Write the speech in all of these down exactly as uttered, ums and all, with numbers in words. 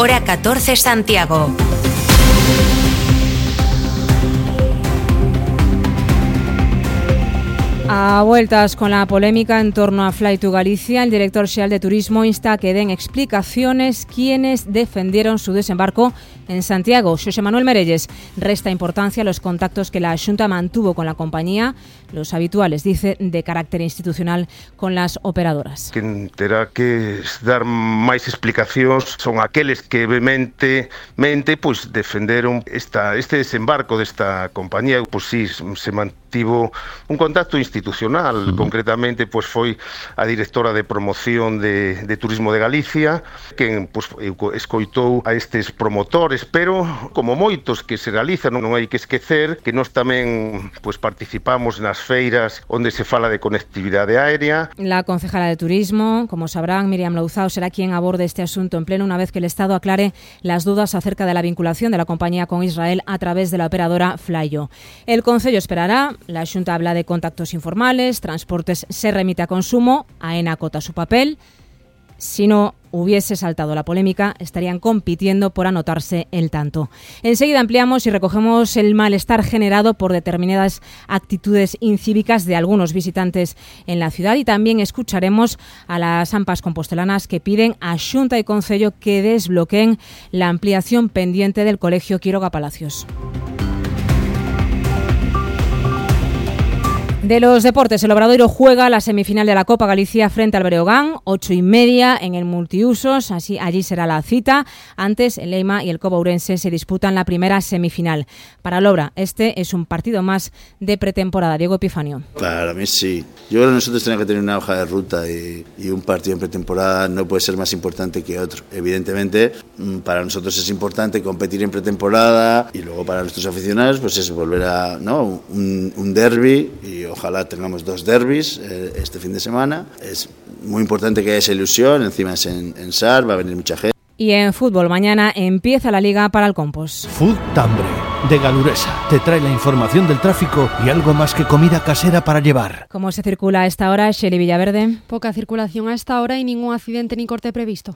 hora catorce Santiago. A vueltas con la polémica en torno a Fly to Galicia, el director xeral de Turismo insta a que den explicaciones quienes defendieron su desembarco en Santiago. Xosé Manuel Merelles resta importancia a los contactos que la Xunta mantuvo con la compañía, los habituales, dice, de carácter institucional con las operadoras. Quen terá que dar máis explicacións son aqueles que vehemente mente, pues, defenderon esta, este desembarco desta compañía. Pues sí, se mantivo un contacto institucional, uh-huh. Concretamente pues foi a directora de promoción de, de Turismo de Galicia, quen pues, escoitou a estes promotores, pero como moitos que se realizan, non hai que esquecer que nós tamén pues, participamos nas feiras onde se fala de conectividade aérea. La concejala de Turismo, como sabrán, Miriam Louzao, será quien aborde este asunto en pleno una vez que el Estado aclare las dudas acerca de la vinculación de la compañía con Israel a través de la operadora Flyo. El Concello esperará, la Xunta habla de contactos informales, Transportes se remite a consumo, AENA acota su papel. Si no hubiese saltado la polémica, estarían compitiendo por anotarse el tanto. Enseguida ampliamos y recogemos el malestar generado por determinadas actitudes incívicas de algunos visitantes en la ciudad y también escucharemos a las AMPAs compostelanas que piden a Xunta y Concello que desbloqueen la ampliación pendiente del Colegio Quiroga Palacios. De los deportes, el Obradoiro juega la semifinal de la Copa Galicia frente al Breogán, ocho y media en el multiusos, así allí será la cita. Antes, el Leima y el Cobo Ourense se disputan la primera semifinal. Para el Obra, este es un partido más de pretemporada. Diego Epifanio. Para mí sí. Yo creo que nosotros tenemos que tener una hoja de ruta y, y un partido en pretemporada no puede ser más importante que otro. Evidentemente, para nosotros es importante competir en pretemporada y luego para nuestros aficionados pues es volver a ¿no? un, un derbi y ojalá tengamos dos derbis eh, este fin de semana. Es muy importante que haya esa ilusión, encima es en, en S A R, va a venir mucha gente. Y en fútbol, mañana empieza la Liga para el Compos. Food Tambre, de Galuresa. Te trae la información del tráfico y algo más que comida casera para llevar. ¿Cómo se circula a esta hora, Shelly Villaverde? Poca circulación a esta hora y ningún accidente ni corte previsto.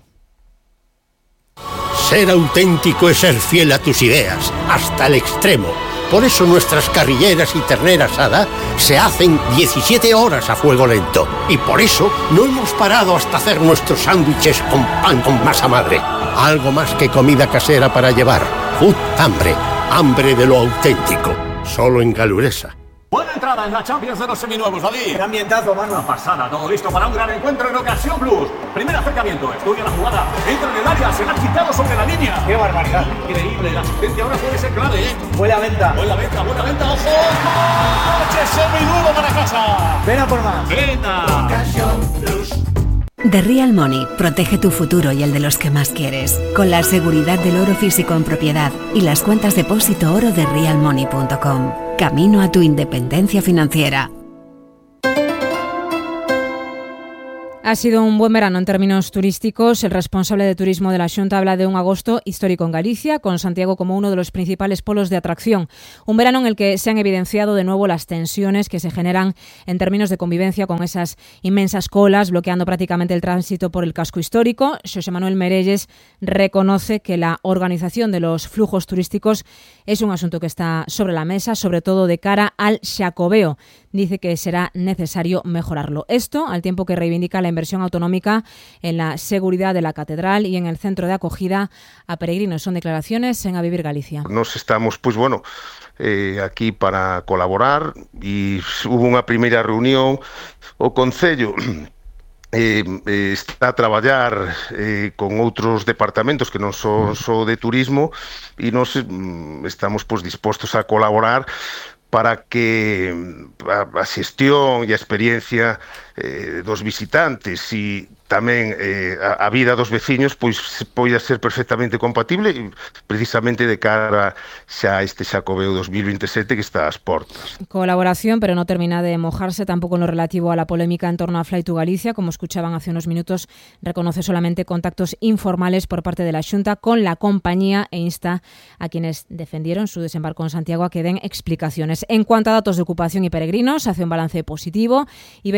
Ser auténtico es ser fiel a tus ideas, hasta el extremo. Por eso nuestras carrilleras y ternera asada se hacen diecisiete horas a fuego lento. Y por eso no hemos parado hasta hacer nuestros sándwiches con pan con masa madre. Algo más que comida casera para llevar. Food Hambre, hambre de lo auténtico. Solo en Galuresa. Buena entrada en la Champions de los seminuevos, David. Qué ambientazo, mano. Una pasada, todo listo para un gran encuentro en Ocasión Plus. Primer acercamiento, estudia la jugada, entra en el área, se la ha quitado sobre la línea. Qué barbaridad. Increíble, la asistencia ahora puede ser clave, ¿eh? Buena venta. Buena venta, buena venta, ojo. ¡Coche semiduro para casa! Ven a por más. Venga. Ocasión Plus. The Real Money protege tu futuro y el de los que más quieres, con la seguridad del oro físico en propiedad y las cuentas depósito oro de real money punto com. Camino a tu independencia financiera. Ha sido un buen verano en términos turísticos. El responsable de turismo de la Xunta habla de un agosto histórico en Galicia, con Santiago como uno de los principales polos de atracción. Un verano en el que se han evidenciado de nuevo las tensiones que se generan en términos de convivencia con esas inmensas colas, bloqueando prácticamente el tránsito por el casco histórico. Xosé Manuel Merelles reconoce que la organización de los flujos turísticos es un asunto que está sobre la mesa, sobre todo de cara al Xacobeo. Dice que será necesario mejorarlo. Esto al tiempo que reivindica la inversión autonómica en la seguridad de la catedral y en el centro de acogida a peregrinos. Son declaraciones en A Vivir Galicia. Nos estamos, pues bueno, eh, aquí para colaborar e hubo unha primeira reunión. O Concello eh, eh, está a traballar eh, con outros departamentos que non son só de turismo e nos eh, estamos pues dispostos a colaborar para que a, a xestión e a experiencia eh, dos visitantes e tamén eh, a, a vida dos veciños pois poida ser perfectamente compatible e precisamente de cara xa a este Xacobeo dos mil veintisiete que está ás portas. Colaboración, pero no termina de mojarse tampoco en lo relativo a la polémica en torno a Fly to Galicia. Como escuchaban hace unos minutos, reconoce solamente contactos informales por parte de la Xunta con la compañía e insta a quienes defendieron su desembarco en Santiago a que den explicaciones. En cuanto a datos de ocupación y peregrinos, hace un balance positivo y ve muy positivo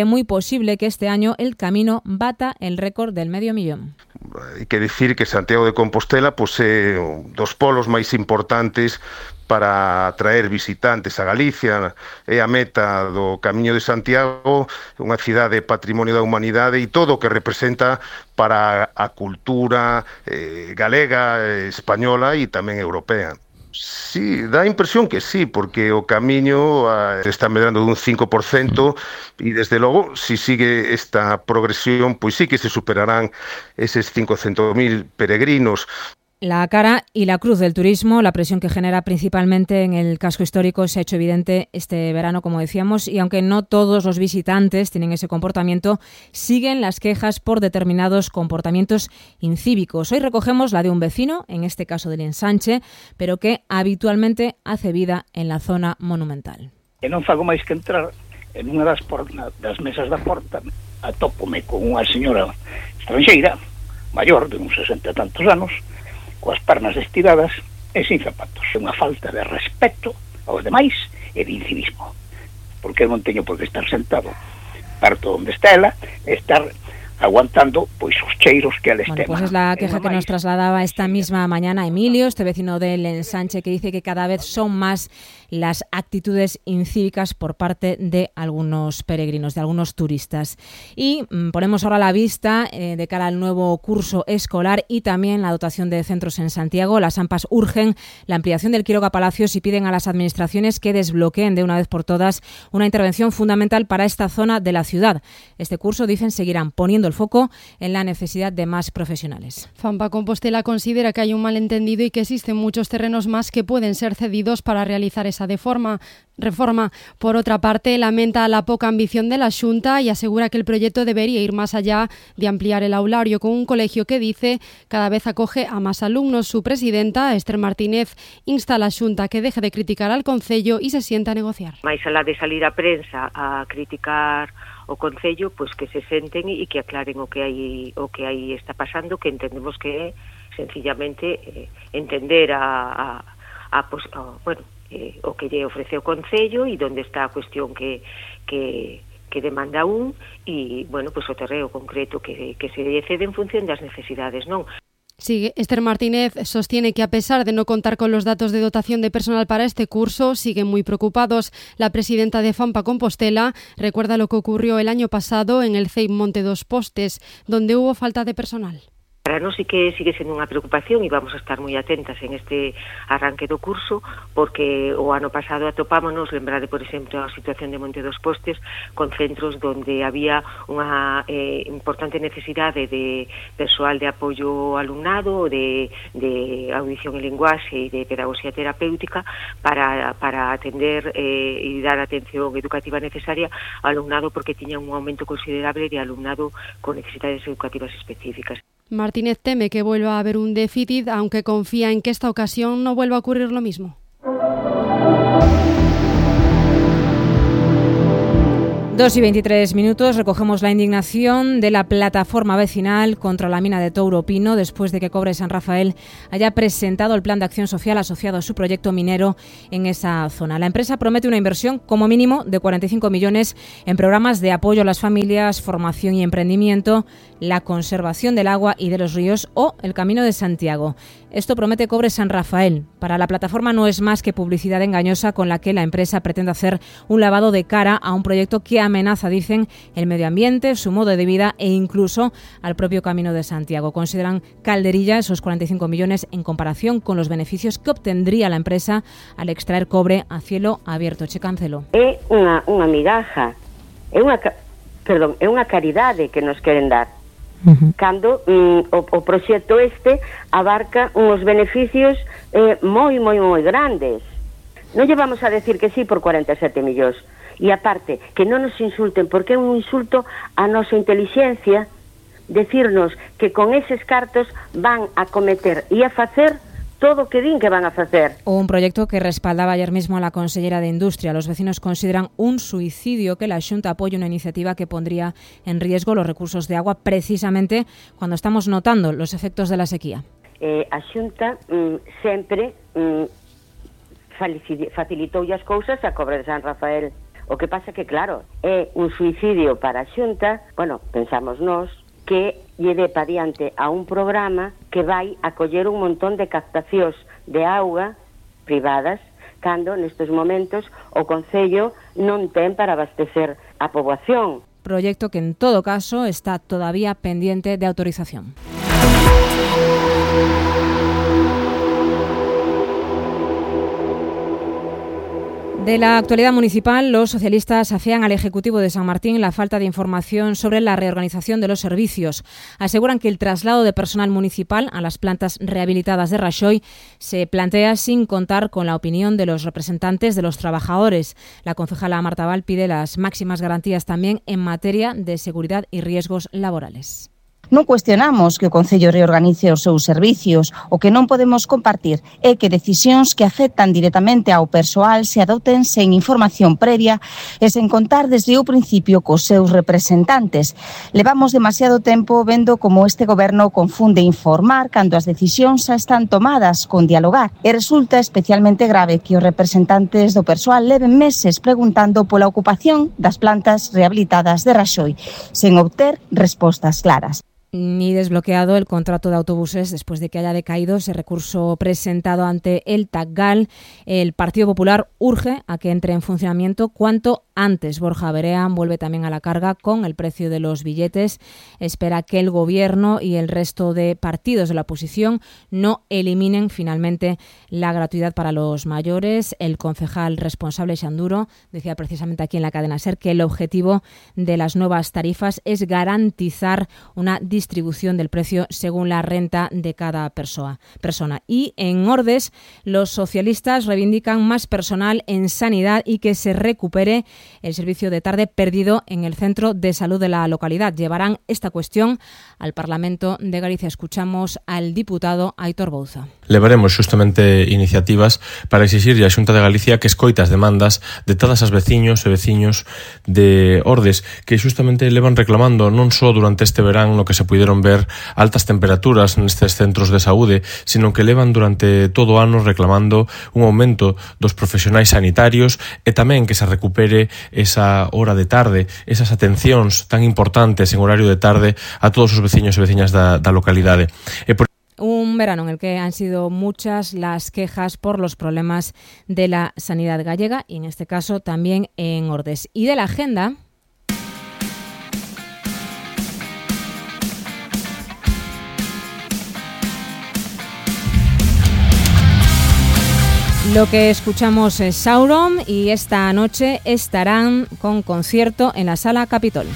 posible que este año el camino bata el récord del medio millón. Hai que dicir que Santiago de Compostela posee dos polos máis importantes para atraer visitantes a Galicia. É a meta do Camiño de Santiago, unha cidade patrimonio da humanidade e todo o que representa para a cultura eh, galega, eh, española e tamén europea. Sí, dá a impresión que sí, porque o camiño uh, está medrando dun cinco por cento e, desde logo, se si sigue esta progresión, pois sí que se superarán eses cincocentos mil peregrinos. La cara y la cruz del turismo, la presión que genera principalmente en el casco histórico, se ha hecho evidente este verano, como decíamos, y aunque no todos los visitantes tienen ese comportamiento, siguen las quejas por determinados comportamientos incívicos. Hoy recogemos la de un vecino, en este caso del Ensanche, pero que habitualmente hace vida en la zona monumental. E non fago máis que entrar en unha das, por, das mesas da porta, atópome con unha señora estranxeira, maior, de uns sesenta e tantos anos, coas pernas estiradas e sin zapatos. É unha falta de respeto aos demais e de incivismo, porque eu non teño por que estar sentado perto onde está ela e estar aguantando pois os cheiros que ela bueno, estema. Pues es la queja que nos trasladaba esta misma mañana Emilio, este vecino del Ensanche, que dice que cada vez son más las actitudes incívicas por parte de algunos peregrinos, de algunos turistas. Y mmm, ponemos ahora la vista eh, de cara al nuevo curso escolar y también la dotación de centros en Santiago. Las AMPAs urgen la ampliación del Quiroga Palacios y piden a las administraciones que desbloqueen de una vez por todas una intervención fundamental para esta zona de la ciudad. Este curso, dicen, seguirán poniendo el foco en la necesidad de más profesionales. Fampa Compostela considera que hay un malentendido y que existen muchos terrenos más que pueden ser cedidos para realizar esa deforma, reforma. Por otra parte, lamenta la poca ambición de la Xunta y asegura que el proyecto debería ir más allá de ampliar el aulario con un colegio que, dice, cada vez acoge a más alumnos. Su presidenta, Esther Martínez, insta a la Xunta que deje de criticar al Concello y se sienta a negociar. Mais alá de salir a prensa a criticar o Concello, pois que se senten e que aclaren o que aí o que aí está pasando, que entendemos que é sencillamente eh, entender a, a, a, pues, a bueno, eh, o que lle ofrece o Concello e onde está a cuestión que que que demanda un e, bueno, pues o terreo concreto que, que se cede en función das necesidades, non? Sigue, Esther Martínez sostiene que a pesar de no contar con los datos de dotación de personal para este curso, siguen muy preocupados. La presidenta de Fampa Compostela recuerda lo que ocurrió el año pasado en el C E I Monte dos Postes, donde hubo falta de personal. Para nós sí que sigue sendo unha preocupación e vamos a estar moi atentas en este arranque do curso, porque o ano pasado atopámonos, lembrade, por exemplo, a situación de Monte dos Postes, con centros donde había unha eh, importante necesidade de persoal de apoio ao alumnado, de, de audición e linguaxe e de pedagogía terapéutica para, para atender eh, e dar atención educativa necesaria ao alumnado, porque tiña un aumento considerable de alumnado con necesidades educativas específicas. Martínez teme que vuelva a haber un déficit, aunque confía en que esta ocasión no vuelva a ocurrir lo mismo. Dos y veintitrés minutos, recogemos la indignación de la plataforma vecinal contra la mina de Touro Pino después de que Cobre San Rafael haya presentado el plan de acción social asociado a su proyecto minero en esa zona. La empresa promete una inversión como mínimo de cuarenta y cinco millones en programas de apoyo a las familias, formación y emprendimiento, la conservación del agua y de los ríos o el Camino de Santiago. Esto promete Cobre San Rafael. Para la plataforma no es más que publicidad engañosa con la que la empresa pretende hacer un lavado de cara a un proyecto que amenaza, dicen, el medio ambiente, su modo de vida e incluso al propio Camino de Santiago. Consideran calderilla esos cuarenta y cinco millones en comparación con los beneficios que obtendría la empresa al extraer cobre a cielo abierto. Che Cancelo. É unha, unha migaja, é unha, perdón, é unha caridade que nos queren dar. Uh-huh. Cando mm, o, o proxecto este abarca uns beneficios eh, moi, moi, moi grandes. Non lle vamos a decir que sí por cuarenta e sete millóns. E aparte, que non nos insulten, porque é un insulto a nosa inteligencia decirnos que con eses cartos van a cometer e a facer todo o que din que van a facer. Un proyecto que respaldaba ayer mismo a la consellera de Industria. Los vecinos consideran un suicidio que la Xunta apoye una iniciativa que pondría en riesgo los recursos de agua precisamente cuando estamos notando los efectos de la sequía. Eh, a Xunta mm, sempre mm, facilitou as cousas a Cobre de San Rafael. O que pasa que, claro, é un suicidio para a Xunta, bueno, pensamos nós, que lle dé pa diante a un programa que vai a coller un montón de captacións de auga privadas, cando nestes momentos o Concello non ten para abastecer a poboación. Proyecto que en todo caso está todavía pendiente de autorización. De la actualidad municipal, los socialistas afean al Ejecutivo de San Martín la falta de información sobre la reorganización de los servicios. Aseguran que el traslado de personal municipal a las plantas rehabilitadas de Raxoi se plantea sin contar con la opinión de los representantes de los trabajadores. La concejala Marta Val pide las máximas garantías también en materia de seguridad y riesgos laborales. Non cuestionamos que o Concello reorganice os seus servicios. O que non podemos compartir é que decisións que afectan directamente ao persoal se adopten sen información previa e sen contar desde o principio cos seus representantes. Levamos demasiado tempo vendo como este goberno confunde informar cando as decisións xa están tomadas con dialogar. E resulta especialmente grave que os representantes do persoal leven meses preguntando pola ocupación das plantas rehabilitadas de Raxoi, sen obter respostas claras. Ni desbloqueado el contrato de autobuses después de que haya decaído ese recurso presentado ante el TACGAL. El Partido Popular urge a que entre en funcionamiento cuanto antes. Borja Berea vuelve también a la carga con el precio de los billetes. Espera que el Gobierno y el resto de partidos de la oposición no eliminen finalmente la gratuidad para los mayores. El concejal responsable, Xanduro, decía precisamente aquí en la cadena SER que el objetivo de las nuevas tarifas es garantizar una distribución del precio según la renta de cada persona. persona. Y en Ordes, los socialistas reivindican más personal en sanidad y que se recupere el servicio de tarde perdido en el centro de salud de la localidad. Llevarán esta cuestión al Parlamento de Galicia. Escuchamos al diputado Aitor Bouza. Levaremos justamente iniciativas para exixir a Xunta de Galicia que escoita as demandas de todas as veciños e veciños de Ordes que justamente levan reclamando non só durante este verán no que se puideron ver altas temperaturas nestes centros de saúde, sino que levan durante todo o ano reclamando un aumento dos profesionais sanitarios e tamén que se recupere esa hora de tarde, esas atencións tan importantes en horario de tarde a todos os veciños e veciñas da, da localidade. E por Un verano en el que han sido muchas las quejas por los problemas de la sanidad gallega y en este caso también en Ordes. Y de la agenda, lo que escuchamos es Sauron y esta noche estarán con concierto en la Sala Capitol.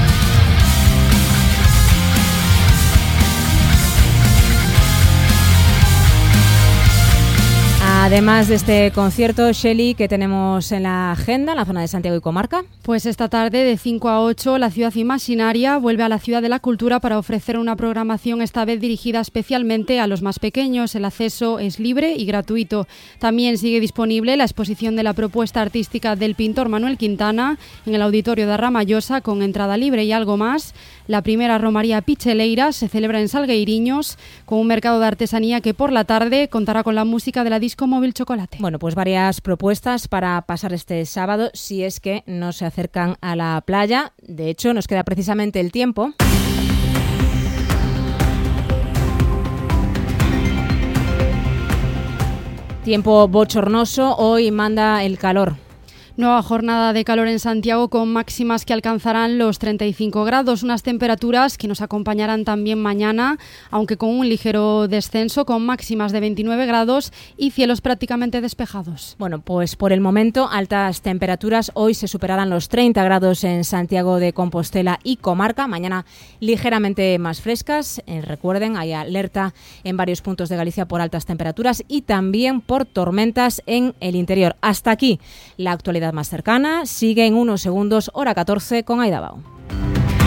Además de este concierto, Shelley, que tenemos en la agenda, en la zona de Santiago y comarca. Pues esta tarde de cinco a ocho la Ciudad Imaginaria vuelve a la Ciudad de la Cultura para ofrecer una programación esta vez dirigida especialmente a los más pequeños. El acceso es libre y gratuito. También sigue disponible la exposición de la propuesta artística del pintor Manuel Quintana en el Auditorio de Ramallosa con entrada libre y algo más. La primera Romaría Picheleira se celebra en Salgueiriños con un mercado de artesanía que por la tarde contará con la música de la disco Móvil Chocolate. Bueno, pues varias propuestas para pasar este sábado si es que no se acercan a la playa. De hecho, nos queda precisamente el tiempo. Tiempo bochornoso, hoy manda el calor. Nueva jornada de calor en Santiago con máximas que alcanzarán los treinta y cinco grados, unas temperaturas que nos acompañarán también mañana, aunque con un ligero descenso, con máximas de veintinueve grados y cielos prácticamente despejados. Bueno, pues por el momento altas temperaturas, hoy se superarán los treinta grados en Santiago de Compostela y comarca, mañana ligeramente más frescas, eh, recuerden, hay alerta en varios puntos de Galicia por altas temperaturas y también por tormentas en el interior. Hasta aquí la actualidad más cercana, sigue en unos segundos, hora catorce con Aida Bao.